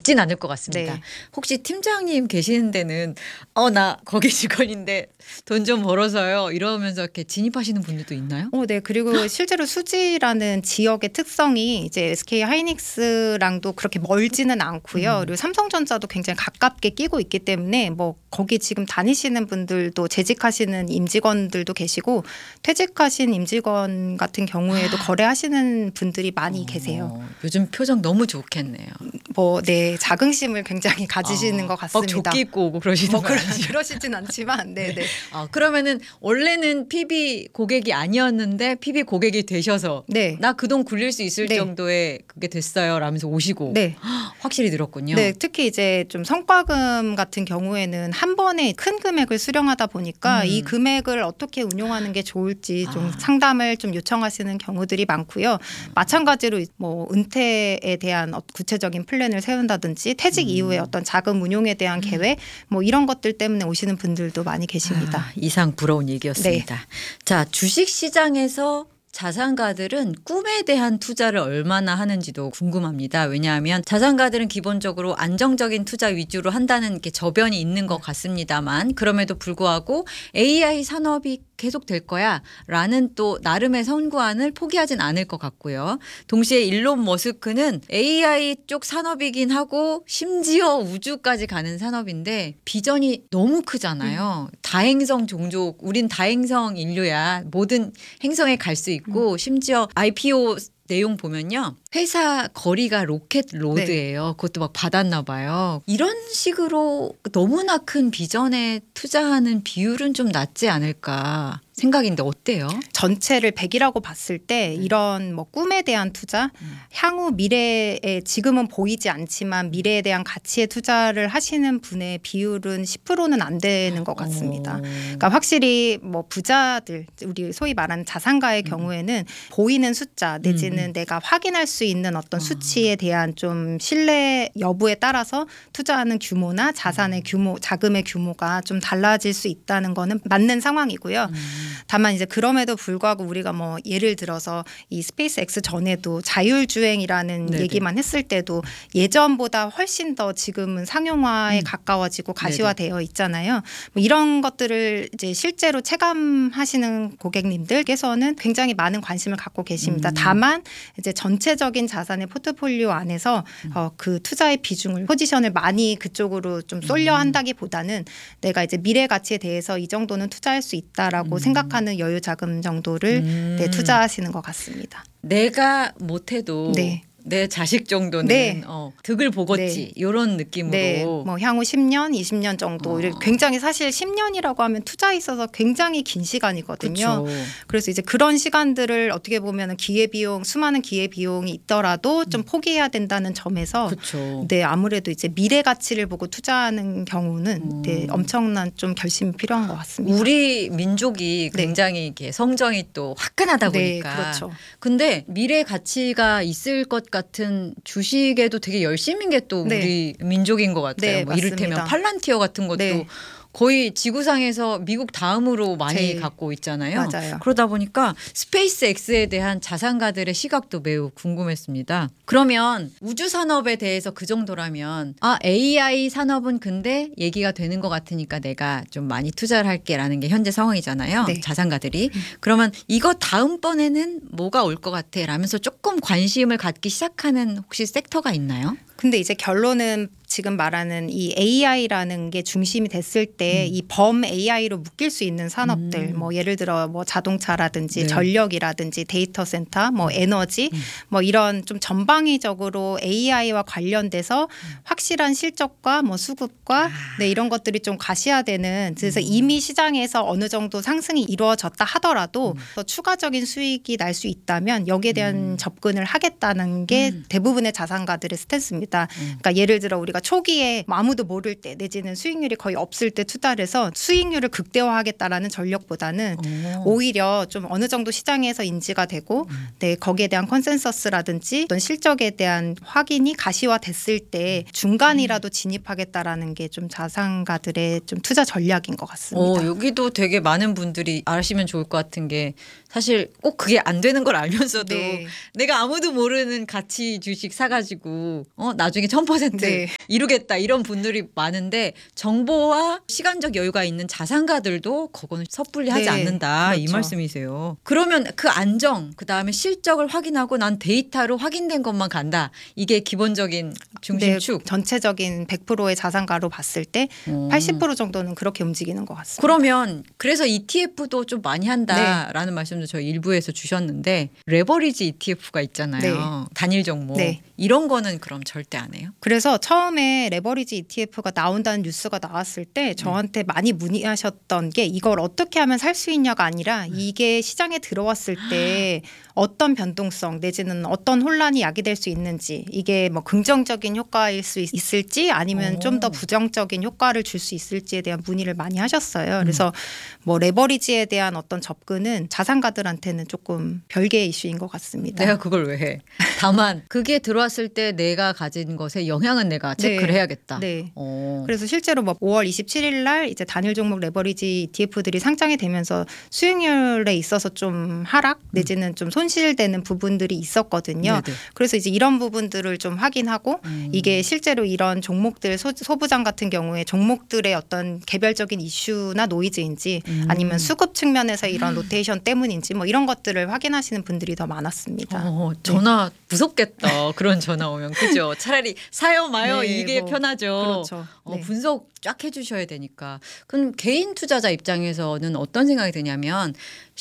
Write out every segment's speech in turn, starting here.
쉽진 않을 것 같습니다. 네. 혹시 팀장님 계시는 데는 나 거기 직원인데 돈 좀 벌어서요 이러면서 이렇게 진입하시는 분들도 있나요? 네. 그리고 실제로 수지라는 지역의 특성이 이제 SK 하이닉스랑도 그렇게 멀지는 않고요. 그리고 삼성전자도 굉장히 가깝게 끼고 있기 때문에 뭐 거기 지금 다니시는 분들도 재직하시는 임직원들도 계시고 퇴직하신 임직원 같은 경우에도 거래하시는 분들이 많이 계세요. 요즘 표정 너무 좋겠네요. 네, 자긍심을 굉장히 가지시는 것 같습니다. 조끼 입고 오고 그러시는 거 아니죠? 그러시진 않지만, 네네. 그러면은 원래는 PB 고객이 아니었는데 PB 고객이 되셔서 네. 나 그 돈 굴릴 수 있을 네. 정도의 그게 됐어요 라면서 오시고 네. 확실히 늘었군요. 네, 특히 이제 좀 성과금 같은 경우에는 한 번에 큰 금액을 수령하다 보니까 이 금액을 어떻게 운용하는 게 좋을지 좀 상담을 좀 요청하시는 경우들이 많고요. 마찬가지로 뭐 은퇴에 대한 구체적인 플랜을 세운다든지 퇴직 이후에 어떤 자금 운용에 대한 계획 뭐 이런 것들 때문에 오시는 분들도 많이 계십니다. 이상 부러운 얘기였습니다. 자, 주식 시장에서 자산가들은 꿈에 대한 투자를 얼마나 하는지도 궁금합니다. 왜냐하면 자산가들은 기본적으로 안정적인 투자 위주로 한다는 게 저변이 있는 것 같습니다만 그럼에도 불구하고 AI 산업이 계속 될 거야 라는 또 나름의 선구안을 포기하진 않을 것 같고요. 동시에 일론 머스크는 AI 쪽 산업이긴 하고 심지어 우주까지 가는 산업인데 비전이 너무 크잖아요. 다행성 종족, 우린 다행성 인류야. 모든 행성에 갈 수 있고 심지어 IPO 내용 보면요. 회사 거리가 로켓 로드예요. 네. 그것도 막 받았나 봐요. 이런 식으로 너무나 큰 비전에 투자하는 비율은 좀 낮지 않을까 생각인데 어때요? 전체를 100이라고 봤을 때 이런 뭐 꿈에 대한 투자, 향후 미래에 지금은 보이지 않지만 미래에 대한 가치에 투자를 하시는 분의 비율은 10%는 안 되는 것 같습니다. 그러니까 확실히 뭐 부자들, 우리 소위 말하는 자산가의 경우에는 보이는 숫자 내지는 내가 확인할 수 있는 어떤 수치에 대한 좀 신뢰 여부에 따라서 투자하는 규모나 자산의 규모, 자금의 규모가 좀 달라질 수 있다는 거는 맞는 상황이고요. 다만 이제 그럼에도 불구하고 우리가 뭐 예를 들어서 이 스페이스X 전에도 자율주행이라는 네네. 얘기만 했을 때도 예전보다 훨씬 더 지금은 상용화에 가까워지고 가시화되어 있잖아요. 뭐 이런 것들을 이제 실제로 체감하시는 고객님들께서는 굉장히 많은 관심을 갖고 계십니다. 다만 이제 전체적인 자산의 포트폴리오 안에서 그 투자의 비중을 포지션을 많이 그쪽으로 좀 쏠려 한다기보다는 내가 이제 미래 가치에 대해서 이 정도는 투자할 수 있다라고 생각하는 여유 자금 정도를 네, 투자하시는 것 같습니다. 내가 못해도 네. 내 자식 정도는 네. 득을 보겠지 이런 느낌으로 네. 뭐 향후 10년, 20년 정도 굉장히 사실 10년이라고 하면 투자에 있어서 굉장히 긴 시간이거든요. 그쵸. 그래서 이제 그런 시간들을 어떻게 보면 기회비용, 수많은 기회비용이 있더라도 좀 포기해야 된다는 점에서 그쵸. 네, 아무래도 이제 미래 가치를 보고 투자하는 경우는 네, 엄청난 좀 결심이 필요한 것 같습니다. 우리 민족이 굉장히 이렇게 성정이 또 화끈하다 보니까. 네, 그렇죠. 근데 미래 가치가 있을 것 같은 주식에도 되게 열심인 게 또 우리 민족인 것 같아요. 네, 뭐 이를테면 맞습니다. 팔란티어 같은 것도 네. 거의 지구상에서 미국 다음으로 많이 제일. 갖고 있잖아요. 맞아요. 그러다 보니까 스페이스X에 대한 자산가들의 시각도 매우 궁금했습니다. 그러면 우주 산업에 대해서 그 정도라면 AI 산업은 근데 얘기가 되는 것 같으니까 내가 좀 많이 투자를 할게라는 게 현재 상황이잖아요. 네. 자산가들이. 그러면 이거 다음번에는 뭐가 올 것 같아 라면서 조금 관심을 갖기 시작하는 혹시 섹터가 있나요? 근데 이제 결론은 지금 말하는 이 AI라는 게 중심이 됐을 때 이 범 AI로 묶일 수 있는 산업들 뭐 예를 들어 뭐 자동차라든지 네. 전력이라든지 데이터 센터 뭐 에너지 뭐 이런 좀 전방위적으로 AI와 관련돼서 확실한 실적과 뭐 수급과 네, 이런 것들이 좀 가시화되는 그래서 이미 시장에서 어느 정도 상승이 이루어졌다 하더라도 더 추가적인 수익이 날 수 있다면 여기에 대한 접근을 하겠다는 게 대부분의 자산가들의 스탠스입니다. 그러니까 예를 들어 우리가 초기에 뭐 아무도 모를 때 내지는 수익률이 거의 없을 때 투자를 해서 수익률을 극대화하겠다라는 전략보다는 오히려 좀 어느 정도 시장에서 인지가 되고 네, 거기에 대한 컨센서스라든지 어떤 실적에 대한 확인이 가시화됐을 때 중간이라도 진입하겠다라는 게 좀 자산가들의 좀 투자 전략인 것 같습니다. 여기도 되게 많은 분들이 아시면 좋을 것 같은 게 사실 꼭 그게 안 되는 걸 알면서도 네. 내가 아무도 모르는 가치 주식 사가지고 나중에 1000% 네. 이루겠다 이런 분들이 많은데 정보와 시간적 여유가 있는 자산가들도 그거는 섣불리 하지 네, 않는다 이 그렇죠. 말씀이세요. 그러면 그 안정 그다음에 실적을 확인하고 난 데이터로 확인된 것만 간다. 이게 기본적인 중심축. 전체적인 100%의 자산가로 봤을 때 80% 정도는 그렇게 움직이는 것 같습니다. 그러면 그래서 ETF도 좀 많이 한다라는 말씀도 저희 일부에서 주셨는데 레버리지 ETF가 있잖아요. 단일 종목. 네. 이런 거는 그럼 절대 안 해요? 그래서 처음에 레버리지 ETF가 나온다는 뉴스가 나왔을 때 저한테 많이 문의하셨던 게 이걸 어떻게 하면 살 수 있냐가 아니라 이게 시장에 들어왔을 때 어떤 변동성 내지는 어떤 혼란이 야기될 수 있는지 이게 뭐 긍정적인 효과일 수 있을지 아니면 좀 더 부정적인 효과를 줄 수 있을지에 대한 문의를 많이 하셨어요. 그래서 뭐 레버리지에 대한 어떤 접근은 자산가들한테는 조금 별개의 이슈인 것 같습니다. 내가 그걸 왜 해? 다만 그게 들어왔을 때 내가 가진 것에 영향은 내가 체크를 해야겠다. 네. 그래서 실제로 뭐 5월 27일 날 이제 단일 종목 레버리지 ETF들이 상장이 되면서 수익률에 있어서 좀 하락 내지는 좀 손실되는 부분들이 있었거든요. 네네. 그래서 이제 이런 부분들을 좀 확인하고 이게 실제로 이런 종목들 소부장 같은 경우에 종목들의 어떤 개별적인 이슈나 노이즈인지 아니면 수급 측면에서 이런 로테이션 때문인지 뭐 이런 것들을 확인하시는 분들이 더 많았습니다. 전화 무섭겠다. 그런 전화 오면 그죠. 차라리 사요 마요 네, 이게 뭐, 편하죠. 그렇죠. 네. 분석 쫙 해주셔야 되니까. 그럼 개인 투자자 입장에서는 어떤 생각이 드냐면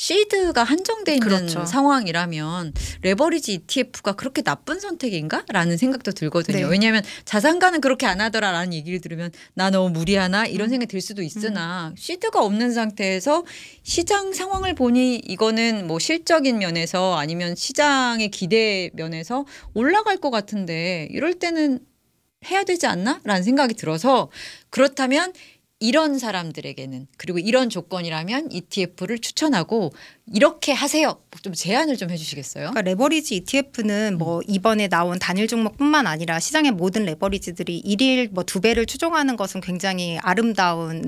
시드가 한정돼 있는 그렇죠. 상황이라면 레버리지 ETF가 그렇게 나쁜 선택인가? 라는 생각도 들거든요. 네. 왜냐하면 자산가는 그렇게 안 하더라라는 얘기를 들으면 나 너무 무리하나? 이런 생각이 들 수도 있으나 시드가 없는 상태에서 시장 상황을 보니 이거는 뭐 실적인 면에서 아니면 시장의 기대 면에서 올라갈 것 같은데 이럴 때는 해야 되지 않나? 라는 생각이 들어서 그렇다면 이런 사람들에게는 그리고 이런 조건이라면 ETF를 추천하고 이렇게 하세요. 좀 제안을 좀 해주시겠어요? 그러니까 레버리지 ETF는 뭐 이번에 나온 단일 종목뿐만 아니라 시장의 모든 레버리지들이 일일 뭐 2배를 추종하는 것은 굉장히 아름다운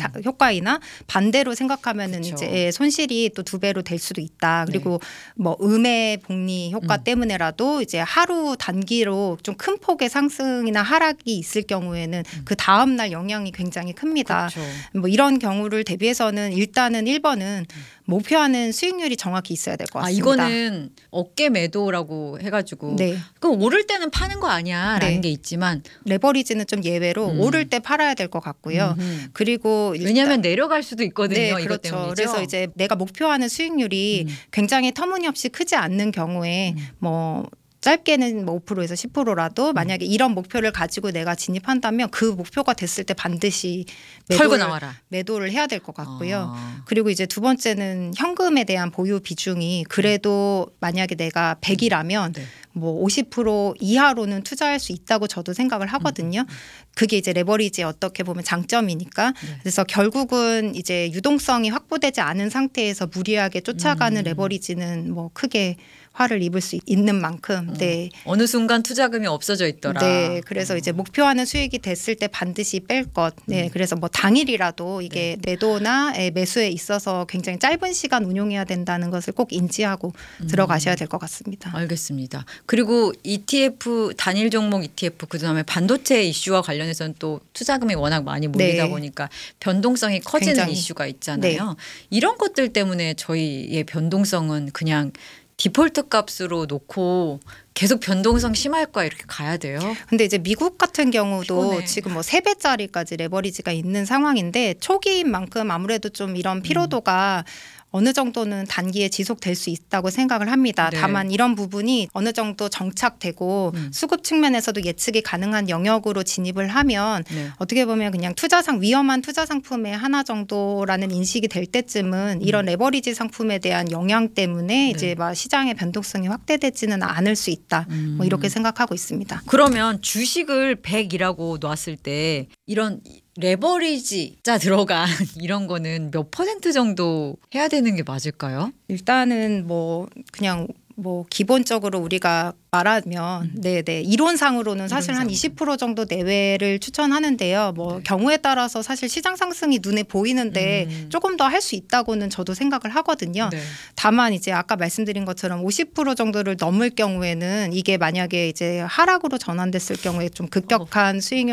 효과이나 반대로 생각하면은 그쵸. 이제 손실이 또 2배로 될 수도 있다. 그리고 뭐 음의 복리 효과 때문에라도 이제 하루 단기로 좀 큰 폭의 상승이나 하락이 있을 경우에는 그 다음 날 영향이 굉장히 큽니다. 그렇죠. 뭐 이런 경우를 대비해서는 일단은 1번은 목표하는 수익률이 정확히 있어야 될 것 같습니다. 이거는 어깨 매도라고 해가지고 네. 그럼 오를 때는 파는 거 아니야라는 네. 게 있지만 레버리지는 좀 예외로 오를 때 팔아야 될 것 같고요. 그리고 왜냐하면 내려갈 수도 있거든요. 네, 이것 그렇죠. 때문이죠. 그래서 이제 내가 목표하는 수익률이 굉장히 터무니없이 크지 않는 경우에 뭐 짧게는 뭐 5%에서 10%라도 만약에 이런 목표를 가지고 내가 진입한다면 그 목표가 됐을 때 반드시 털고 나와라. 매도를 해야 될 것 같고요. 그리고 이제 두 번째는 현금에 대한 보유 비중이 그래도 만약에 내가 100이라면 뭐 50% 이하로는 투자할 수 있다고 저도 생각을 하거든요. 그게 이제 레버리지의 어떻게 보면 장점이니까. 그래서 결국은 이제 유동성이 확보되지 않은 상태에서 무리하게 쫓아가는 레버리지는 뭐 크게 화를 입을 수 있는 만큼 어느 순간 투자금이 없어져 있더라. 네, 그래서 이제 목표하는 수익이 됐을 때 반드시 뺄 것. 네, 그래서 뭐 당일이라도 이게 매도나 매수에 있어서 굉장히 짧은 시간 운용해야 된다는 것을 꼭 인지하고 들어가셔야 될 것 같습니다. 알겠습니다. 그리고 ETF 단일 종목 ETF 그다음에 반도체 이슈와 관련해서는 또 투자금이 워낙 많이 몰리다 보니까 변동성이 커지는 굉장히. 이슈가 있잖아요. 이런 것들 때문에 저희의 변동성은 그냥 디폴트 값으로 놓고 계속 변동성 심할 거야 이렇게 가야 돼요. 근데 이제 미국 같은 경우도 피곤해. 지금 뭐 3배짜리까지 레버리지가 있는 상황인데 초기인 만큼 아무래도 좀 이런 피로도가 어느 정도는 단기에 지속될 수 있다고 생각을 합니다. 네. 다만 이런 부분이 어느 정도 정착되고 수급 측면에서도 예측이 가능한 영역으로 진입을 하면 어떻게 보면 그냥 위험한 투자 상품의 하나 정도라는 인식이 될 때쯤은 이런 레버리지 상품에 대한 영향 때문에 이제 막 시장의 변동성이 확대되지는 않을 수 있다. 뭐 이렇게 생각하고 있습니다. 그러면 주식을 100이라고 놨을 때 이런 레버리지자 들어간 이런 거는 몇 % 정도 해야 되는 게 맞을까요? 일단은 뭐 그냥 뭐 기본적으로 우리가 말하면 이론상으로는 사실 한 20% 정도 내외를 추천하는데요. 뭐 경우에 따라서 사실 시장 상승이 눈에 보이는데 조금 더 할 수 있다고는 저도 생각을 하거든요. 다만 이제 아까 말씀드린 것처럼 50% 정도를 넘을 경우에는 이게 만약에 이제 하락으로 전환됐을 경우에 좀 급격한 수익률